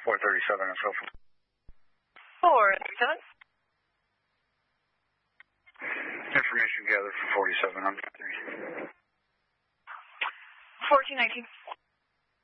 437 and so forth. 437. Information gathered for 47 on 3. 1419.